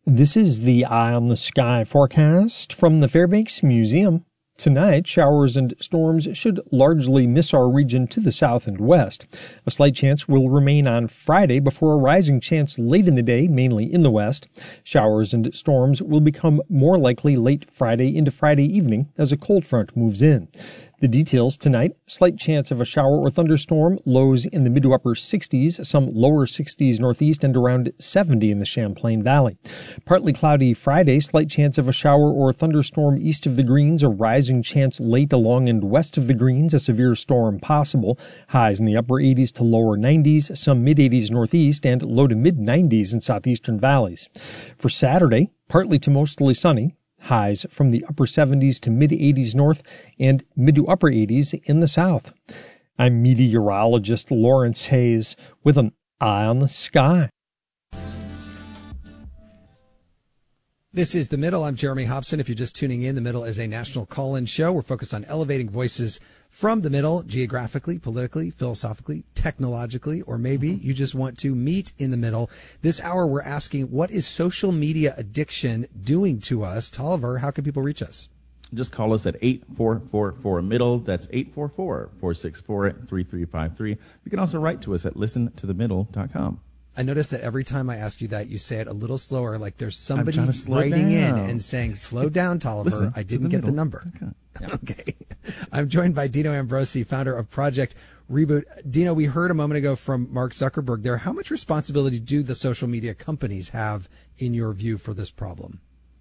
This is the Eye on the Sky forecast from the Fairbanks Museum. Tonight, showers and storms should largely miss our region to the south and west. A slight chance will remain on Friday before a rising chance late in the day, mainly in the west. Showers and storms will become more likely late Friday into Friday evening as a cold front moves in. The details tonight: slight chance of a shower or thunderstorm, lows in the mid to upper 60s, some lower 60s northeast, and around 70 in the Champlain Valley. Partly cloudy Friday, slight chance of a shower or thunderstorm east of the Greens, a rising chance late along and west of the Greens, a severe storm possible. Highs in the upper 80s to lower 90s, some mid 80s northeast, and low to mid 90s in southeastern valleys. For Saturday, partly to mostly sunny. Highs from the upper 70s to mid 80s north and mid to upper 80s in the south. I'm meteorologist Lawrence Hayes with an Eye on the Sky. This is The Middle. I'm Jeremy Hobson. If you're just tuning in, The Middle is a national call-in show. We're focused on elevating voices from the middle, geographically, politically, philosophically, technologically, or maybe you just want to meet in the middle. This hour, we're asking, what is social media addiction doing to us? Tolliver, how can people reach us? Just call us at 8444-MIDDLE. That's 844-464-3353. You can also write to us at listentothemiddle.com. I notice that every time I ask you that, you say it a little slower, like there's somebody writing in and saying, slow down, Tolliver. I didn't get the number. Okay. I'm joined by Dino Ambrosi, founder of Project Reboot. Dino, we heard a moment ago from Mark Zuckerberg there. How much responsibility do the social media companies have, in your view, for this problem?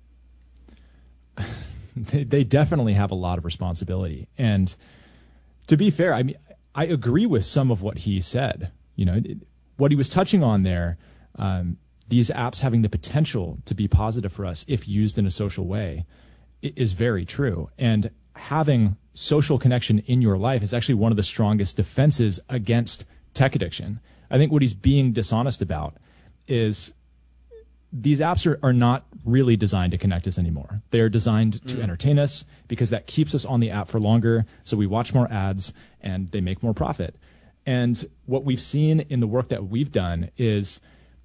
They definitely have a lot of responsibility. And to be fair, I mean, I agree with some of what he said. You know, what he was touching on there, these apps having the potential to be positive for us if used in a social way, is very true. And having social connection in your life is actually one of the strongest defenses against tech addiction. I think what he's being dishonest about is these apps are not really designed to connect us anymore. They are designed to entertain us because that keeps us on the app for longer. So we watch more ads and they make more profit. And what we've seen in the work that we've done is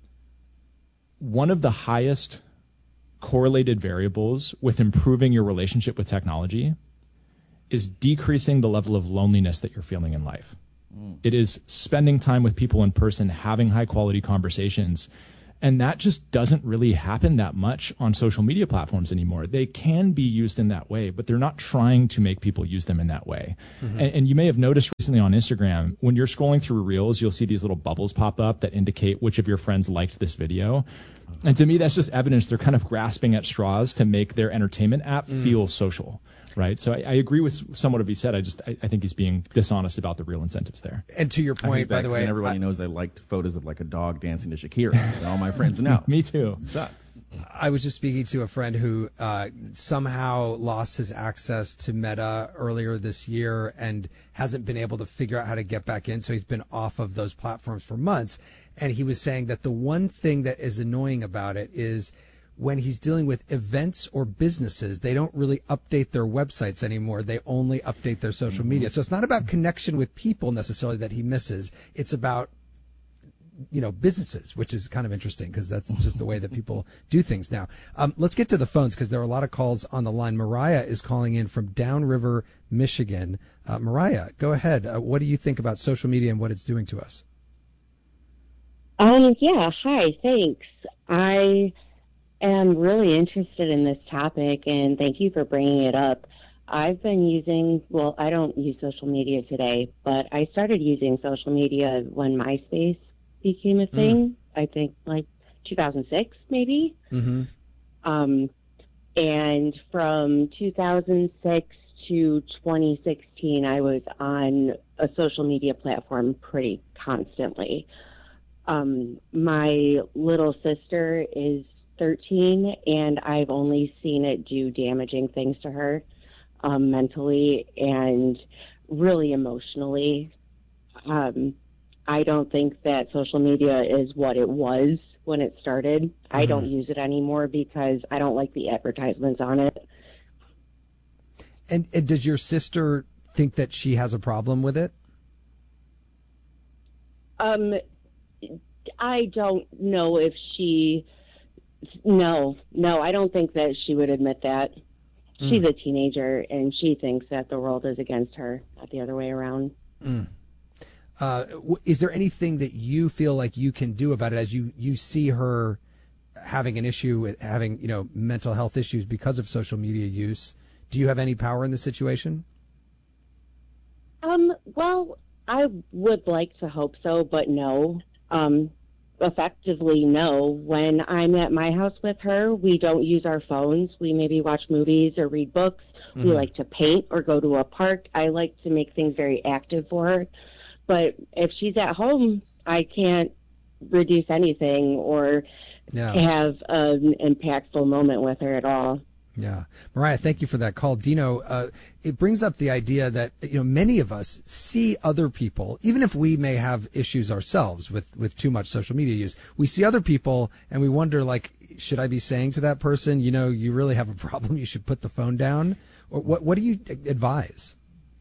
one of the highest correlated variables with improving your relationship with technology is decreasing the level of loneliness that you're feeling in life. It is spending time with people in person, having high quality conversations. And that just doesn't really happen that much on social media platforms anymore. They can be used in that way, but they're not trying to make people use them in that way. And you may have noticed recently on Instagram, when you're scrolling through Reels, you'll see these little bubbles pop up that indicate which of your friends liked this video. And to me, that's just evidence they're kind of grasping at straws to make their entertainment app feel social. Right. So I agree with somewhat of what he said. I think he's being dishonest about the real incentives there. And to your point, by the way, everybody knows I liked photos of like a dog dancing to Shakira. And all my friends know. Me too. Sucks. I was just speaking to a friend who somehow lost his access to Meta earlier this year and hasn't been able to figure out how to get back in. So he's been off of those platforms for months. And he was saying that the one thing that is annoying about it is when he's dealing with events or businesses, they don't really update their websites anymore. They only update their social media. So it's not about connection with people necessarily that he misses. It's about, you know, businesses, which is kind of interesting because that's just the way that people do things now. Let's get to the phones because there are a lot of calls on the line. Mariah is calling in from Downriver, Michigan. Mariah, go ahead. What do you think about social media and what it's doing to us? Yeah. Hi. Thanks. I am really interested in this topic, and thank you for bringing it up. I've been using, well, I don't use social media today, but I started using social media when MySpace became a thing. I think like 2006, maybe. And from 2006 to 2016, I was on a social media platform pretty constantly. My little sister is 13, and I've only seen it do damaging things to her mentally and really emotionally. I don't think that social media is what it was when it started. I don't use it anymore because I don't like the advertisements on it. And does your sister think that she has a problem with it? I don't know if she No, I don't think that she would admit that. She's a teenager, and she thinks that the world is against her, not the other way around. Is there anything that you feel like you can do about it as you see her having an issue with having, mental health issues because of social media use? Do you have any power in the situation? Well, I would like to hope so, but no. Effectively, no. When I'm at my house with her, we don't use our phones. We maybe watch movies or read books. We like to paint or go to a park. I like to make things very active for her. But if she's at home, I can't reduce anything or have an impactful moment with her at all. Yeah. Mariah, thank you for that call. Dino, it brings up the idea that, many of us see other people, even if we may have issues ourselves with too much social media use, we see other people and we wonder, like, should I be saying to that person, you really have a problem, you should put the phone down? Or what do you advise?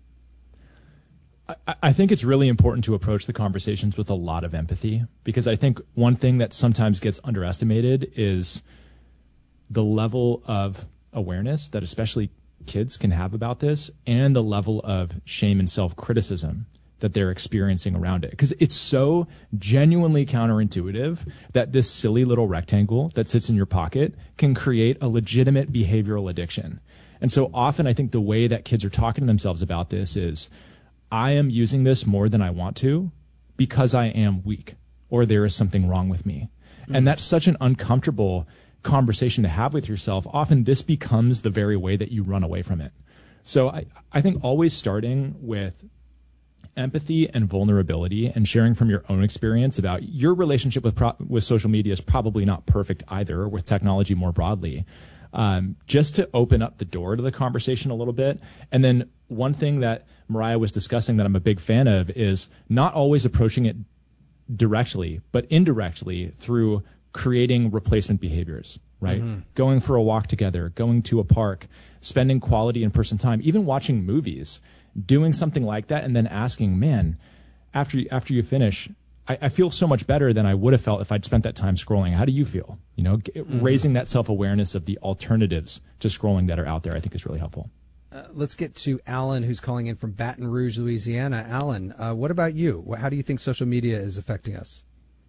I think it's really important to approach the conversations with a lot of empathy, because I think one thing that sometimes gets underestimated is the level of awareness that especially kids can have about this, and the level of shame and self-criticism that they're experiencing around it. Because it's so genuinely counterintuitive that this silly little rectangle that sits in your pocket can create a legitimate behavioral addiction. And so often I think the way that kids are talking to themselves about this is, I am using this more than I want to because I am weak, or there is something wrong with me. And that's such an uncomfortable conversation to have with yourself. Often this becomes the very way that you run away from it. So I think always starting with empathy and vulnerability and sharing from your own experience about your relationship with social media is probably not perfect either, with technology more broadly. Just to open up the door to the conversation a little bit. And then one thing that Mariah was discussing that I'm a big fan of is not always approaching it directly, but indirectly through creating replacement behaviors, right? Going for a walk together, going to a park, spending quality in-person time, even watching movies, doing something like that, and then asking, man, after you finish, I feel so much better than I would have felt if I'd spent that time scrolling. How do you feel? Raising that self-awareness of the alternatives to scrolling that are out there, I think is really helpful. Let's get to Alan, who's calling in from Baton Rouge, Louisiana. Alan, what about you? How do you think social media is affecting us?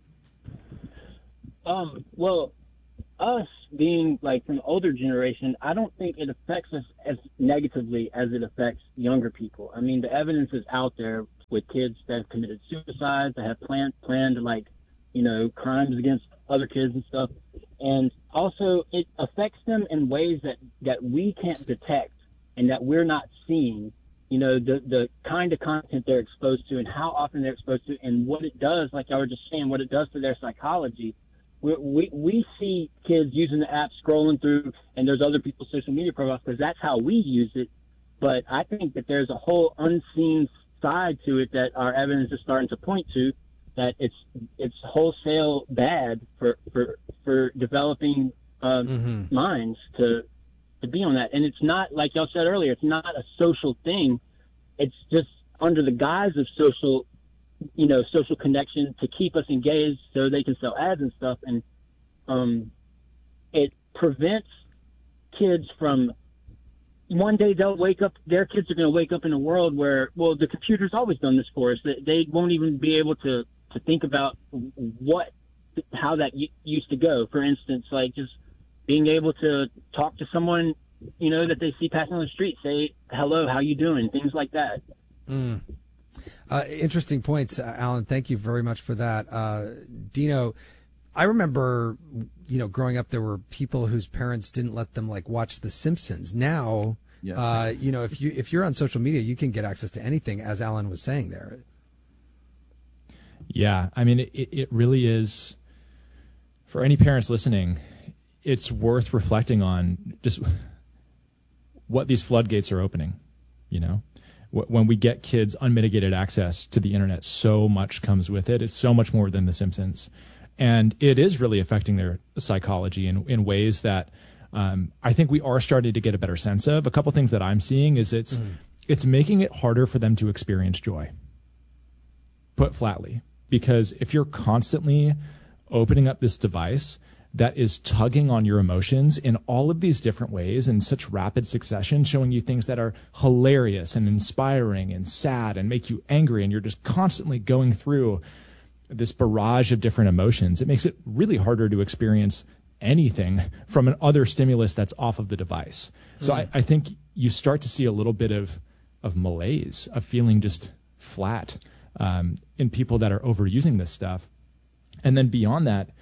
Well, us being like from the older generation, I don't think it affects us as negatively as it affects younger people. I mean, the evidence is out there with kids that have committed suicide, that have planned crimes against other kids and stuff. And also it affects them in ways that we can't detect and that we're not seeing, the kind of content they're exposed to and how often they're exposed to, and what it does, like I was just saying, what it does to their psychology. We see kids using the app, scrolling through, and there's other people's social media profiles because that's how we use it. But I think that there's a whole unseen side to it that our evidence is starting to point to, that it's wholesale bad for developing minds to be on that. And it's not, like y'all said earlier, it's not a social thing. It's just under the guise of social connection to keep us engaged so they can sell ads and stuff. And it prevents kids from, one day their kids are going to wake up in a world where, well, the computer's always done this for us. They won't even be able to think about how that used to go. For instance, like just being able to talk to someone, that they see passing on the street, say, hello, how you doing? Things like that. Interesting points, Alan. Thank you very much for that. Dino, I remember, growing up, there were people whose parents didn't let them watch The Simpsons. Now, if you're on social media, you can get access to anything, as Alan was saying there. Yeah, I mean, it really is, for any parents listening, it's worth reflecting on just what these floodgates are opening. When we get kids unmitigated access to the internet, so much comes with it. It's so much more than The Simpsons. And it is really affecting their psychology in ways that I think we are starting to get a better sense of. A couple things that I'm seeing is it's making it harder for them to experience joy, put flatly. Because if you're constantly opening up this device that is tugging on your emotions in all of these different ways in such rapid succession, showing you things that are hilarious and inspiring and sad and make you angry, and you're just constantly going through this barrage of different emotions. It makes it really harder to experience anything from an other stimulus that's off of the device. So I think you start to see a little bit of malaise, of feeling just flat in people that are overusing this stuff. And then beyond that,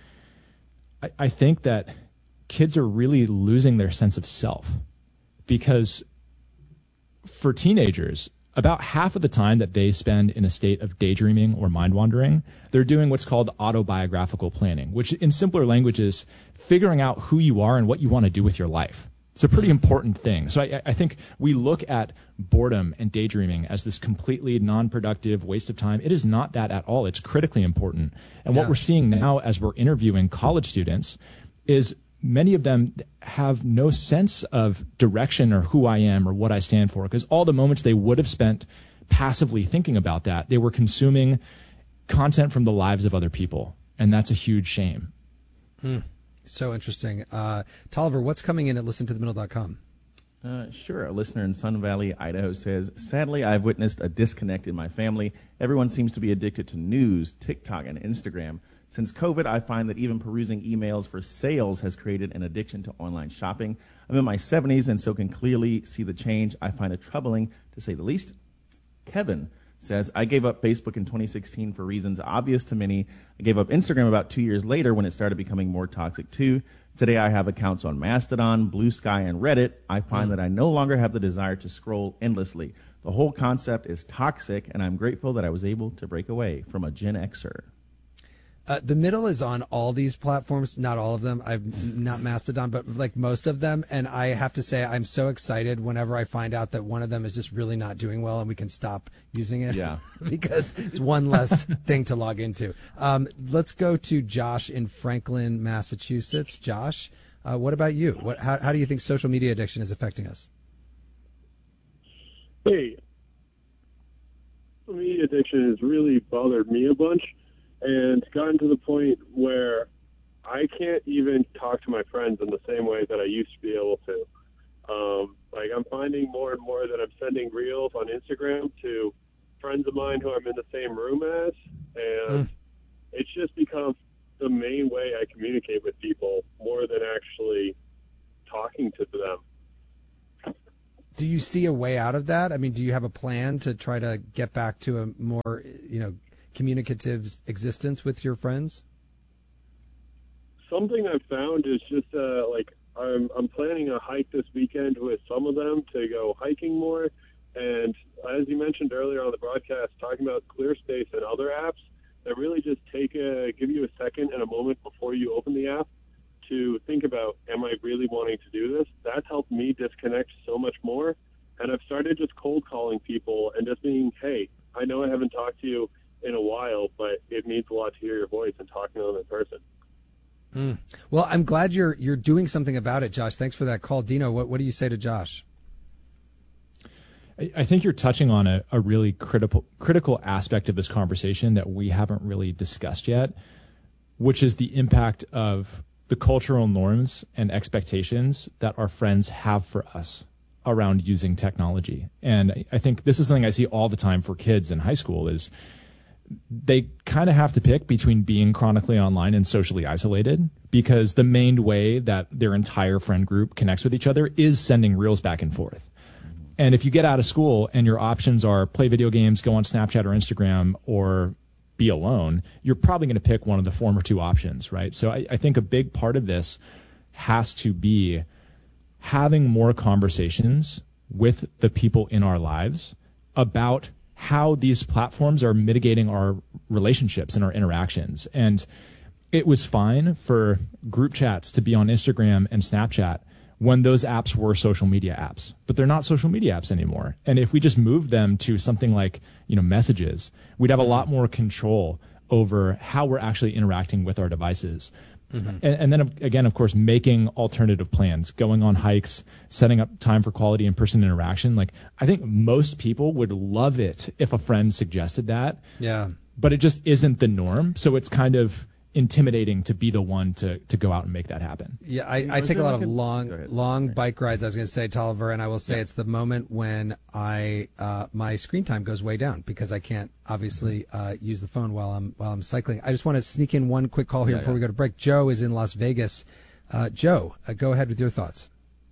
I think that kids are really losing their sense of self, because for teenagers, about half of the time that they spend in a state of daydreaming or mind wandering, they're doing what's called autobiographical planning, which in simpler language is figuring out who you are and what you want to do with your life. It's a pretty important thing. So I think we look at boredom and daydreaming as this completely non-productive waste of time. It is not that at all. It's critically important. And what we're seeing now as we're interviewing college students is many of them have no sense of direction or who I am or what I stand for, because all the moments they would have spent passively thinking about that, they were consuming content from the lives of other people. And that's a huge shame. So interesting. Tolliver, what's coming in at listentothemiddle.com? Sure. A listener in Sun Valley, Idaho says, sadly, I've witnessed a disconnect in my family. Everyone seems to be addicted to news, TikTok, and Instagram. Since COVID, I find that even perusing emails for sales has created an addiction to online shopping. I'm in my 70s and so can clearly see the change. I find it troubling, to say the least. Kevin says, I gave up Facebook in 2016 for reasons obvious to many. I gave up Instagram about 2 years later when it started becoming more toxic too. Today I have accounts on Mastodon, Blue Sky, and Reddit. I find that I no longer have the desire to scroll endlessly. The whole concept is toxic, and I'm grateful that I was able to break away. From a Gen Xer. The Middle is on all these platforms, not all of them. I've not Mastodon, but like most of them. And I have to say, I'm so excited whenever I find out that one of them is just really not doing well and we can stop using it. Yeah. Because it's one less thing to log into. Let's go to Josh in Franklin, Massachusetts. Josh, what about you? How do you think social media addiction is affecting us? Hey, social media addiction has really bothered me a bunch. And gotten to the point where I can't even talk to my friends in the same way that I used to be able to. Like, I'm finding more and more that I'm sending reels on Instagram to friends of mine who I'm in the same room as, and it's just become the main way I communicate with people more than actually talking to them. Do you see a way out of that? I mean, do you have a plan to try to get back to a more, communicative existence with your friends? Something I've found is just I'm planning a hike this weekend with some of them to go hiking more, and as you mentioned earlier on the broadcast, talking about ClearSpace and other apps that really just give you a second and a moment before you open the app to think about, am I really wanting to do this? That's helped me disconnect so much more, and I've started just cold calling people and just being, hey, I know I haven't talked to you in a while, but it means a lot to hear your voice and talking to them in person. Well, I'm glad you're doing something about it, Josh. Thanks for that call. Dino, what do you say to Josh? I think you're touching on a really critical aspect of this conversation that we haven't really discussed yet, which is the impact of the cultural norms and expectations that our friends have for us around using technology. And I think this is something I see all the time for kids in high school is they kind of have to pick between being chronically online and socially isolated, because the main way that their entire friend group connects with each other is sending reels back and forth. And if you get out of school and your options are play video games, go on Snapchat or Instagram, or be alone, you're probably going to pick one of the former two options, right? So I think a big part of this has to be having more conversations with the people in our lives about how these platforms are mitigating our relationships and our interactions. And it was fine for group chats to be on Instagram and Snapchat when those apps were social media apps, but they're not social media apps anymore. And if we just moved them to something like, messages, we'd have a lot more control over how we're actually interacting with our devices. Mm-hmm. And then again, of course, making alternative plans, going on hikes, setting up time for quality in-person interaction. Like, I think most people would love it if a friend suggested that. Yeah. But it just isn't the norm. So it's kind of intimidating to be the one to go out and make that happen. Yeah, I take a lot of long bike rides. I was going to say, Tolliver, and I will say it's the moment when my screen time goes way down because I can't obviously use the phone while I'm cycling. I just want to sneak in one quick call here before we go to break. Joe is in Las Vegas. Joe, go ahead with your thoughts.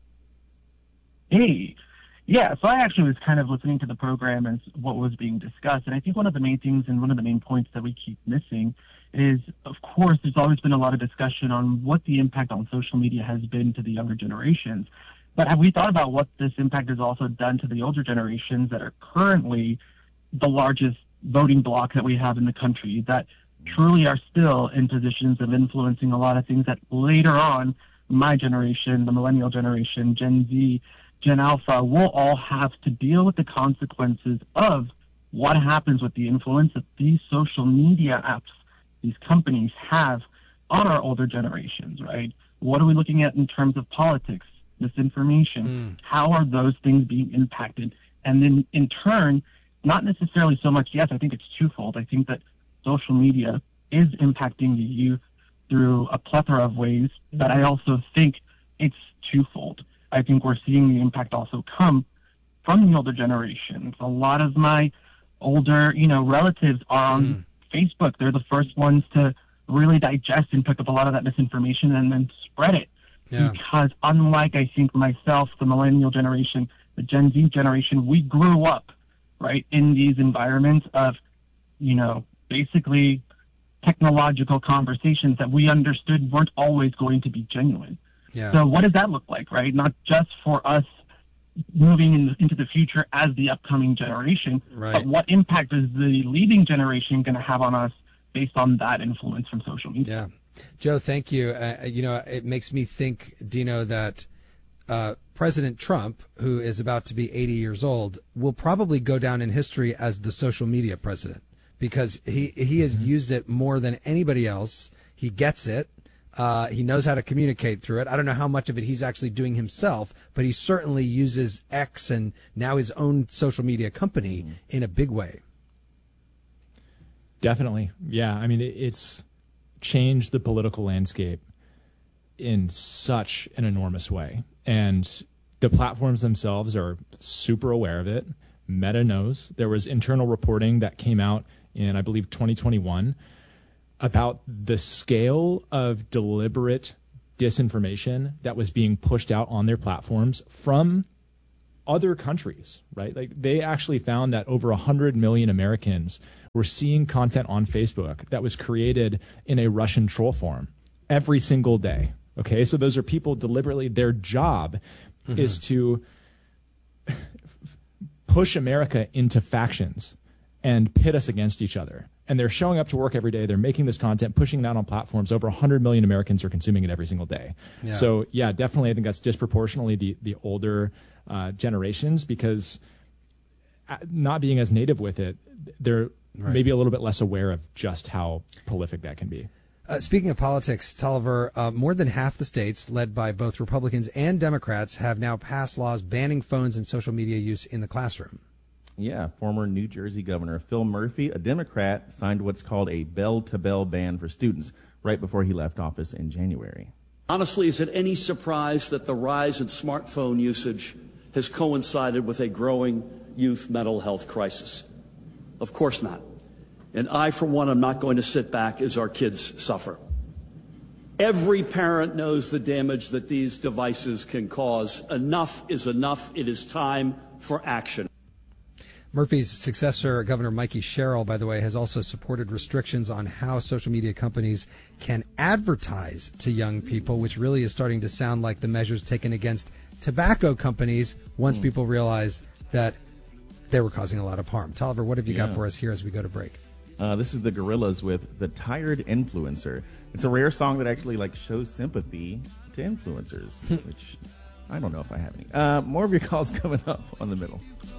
Hey. Yeah, so I actually was kind of listening to the program as what was being discussed, and I think one of the main things and one of the main points that we keep missing is, of course, there's always been a lot of discussion on what the impact on social media has been to the younger generations. But have we thought about what this impact has also done to the older generations that are currently the largest voting bloc that we have in the country, that truly are still in positions of influencing a lot of things that later on, my generation, the millennial generation, Gen Z, Gen Alpha, will all have to deal with the consequences of what happens with the influence that these social media apps, these companies have on our older generations, right? What are we looking at in terms of politics, misinformation? How are those things being impacted? And then in turn, not necessarily so much, yes, I think it's twofold. I think that social media is impacting the youth through a plethora of ways, but I also think it's twofold. I think we're seeing the impact also come from the older generations. A lot of my older, relatives are on Facebook. They're the first ones to really digest and pick up a lot of that misinformation and then spread it. Yeah. Because unlike, I think, myself, the millennial generation, the Gen Z generation, we grew up, right, in these environments of, basically technological conversations that we understood weren't always going to be genuine. Yeah. So what does that look like, right? Not just for us moving into the future as the upcoming generation, right, but what impact is the leading generation going to have on us based on that influence from social media? Yeah. Joe, thank you. It makes me think, Dino, that President Trump, who is about to be 80 years old, will probably go down in history as the social media president because he has used it more than anybody else. He gets it. He knows how to communicate through it. I don't know how much of it he's actually doing himself, but he certainly uses X and now his own social media company in a big way. Definitely. Yeah. I mean, it's changed the political landscape in such an enormous way. And the platforms themselves are super aware of it. Meta knows. There was internal reporting that came out in, I believe, 2021 about the scale of deliberate disinformation that was being pushed out on their platforms from other countries, right? Like they actually found that over 100 million Americans were seeing content on Facebook that was created in a Russian troll farm every single day. Okay, so those are people deliberately, their job is to push America into factions and pit us against each other. And they're showing up to work every day. They're making this content, pushing it out on platforms. Over 100 million Americans are consuming it every single day. Yeah. So, yeah, definitely I think that's disproportionately the older generations because not being as native with it, they're maybe a little bit less aware of just how prolific that can be. Speaking of politics, Tolliver, more than half the states, led by both Republicans and Democrats, have now passed laws banning phones and social media use in the classroom. Yeah, former New Jersey Governor Phil Murphy, a Democrat, signed what's called a bell-to-bell ban for students right before he left office in January. Honestly, is it any surprise that the rise in smartphone usage has coincided with a growing youth mental health crisis? Of course not. And I, for one, am not going to sit back as our kids suffer. Every parent knows the damage that these devices can cause. Enough is enough. It is time for action. Murphy's successor, Governor Mikey Sherrill, by the way, has also supported restrictions on how social media companies can advertise to young people, which really is starting to sound like the measures taken against tobacco companies once people realized that they were causing a lot of harm. Tolliver, what have you got for us here as we go to break? This is the Gorillaz with The Tired Influencer. It's a rare song that actually shows sympathy to influencers, which I don't know if I have any. More of your calls coming up on The Middle.